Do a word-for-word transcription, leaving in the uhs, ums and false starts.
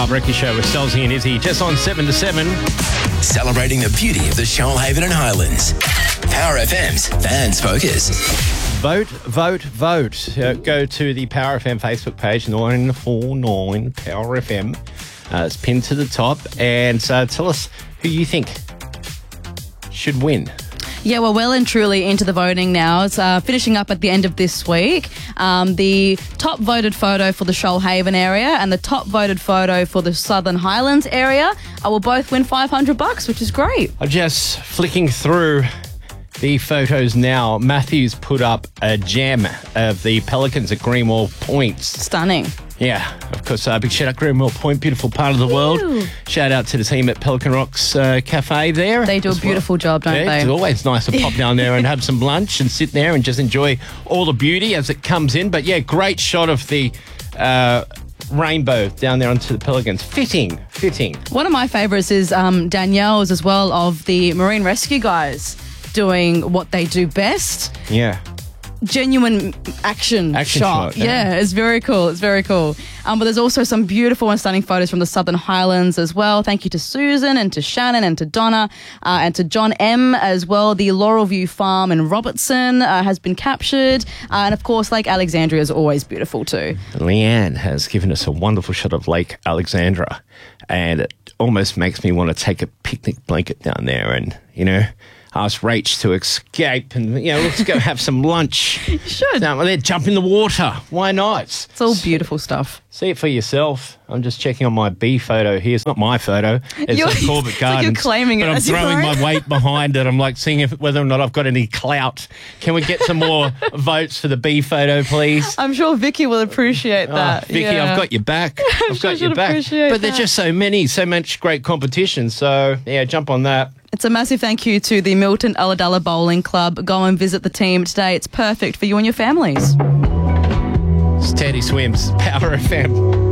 Brekkie Show with Stelzy and Izzy, just on seven to seven. Celebrating the beauty of the Shoalhaven and Highlands. Power F M's Fan Smokers. Vote, vote, vote. Uh, go to the Power F M Facebook page, nine four nine Power F M. Uh, it's pinned to the top. And uh, tell us who you think should win. Yeah, we're well and truly into the voting now. It's uh, finishing up at the end of this week. Um, the top voted photo for the Shoalhaven area and the top voted photo for the Southern Highlands area uh, will both win five hundred bucks, which is great. I'm just flicking through the photos now. Matthew's put up a gem of the Pelicans at Greenwell Point. Stunning. Yeah, of course. Uh, big shout out Greenwell Point, beautiful part of the world. Ew. Shout out to the team at Pelican Rocks uh, Cafe there. They do a beautiful well. job, don't yeah, they? It's always nice to pop down there and have some lunch and sit there and just enjoy all the beauty as it comes in. But yeah, great shot of the uh, rainbow down there onto the Pelicans. Fitting, fitting. One of my favourites is um, Danielle's as well, of the Marine Rescue guys doing what they do best. Yeah. Genuine action, action shot. shot yeah. yeah, it's very cool. It's very cool. Um, but there's also some beautiful and stunning photos from the Southern Highlands as well. Thank you to Susan and to Shannon and to Donna uh, and to John M as well. The Laurel View Farm in Robertson uh, has been captured. Uh, and of course, Lake Alexandria is always beautiful too. Leanne has given us a wonderful shot of Lake Alexandra, and it almost makes me want to take a picnic blanket down there and, you know, ask Rach to escape and, you know, let's go have some lunch. You should. Down there, jump in the water. Why not? It's all beautiful stuff. See it for yourself. I'm just checking on my B photo here. It's not my photo. It's You're, at Corbett it's Gardens. like you're claiming it. But I'm as your throwing own. my weight behind it. I'm like seeing if, whether or not I've got any clout. Can we get some more votes for the B photo, please? I'm sure Vicky will appreciate that. Oh, Vicky, yeah. I've got your back. I've sure got your she'd back. appreciate But there's that. just so many, so much great competition. So, yeah, jump on that. It's a massive thank you to the Milton Ulladulla Bowling Club. Go and visit the team today. It's perfect for you and your families. It's Teddy Swims, Power F M.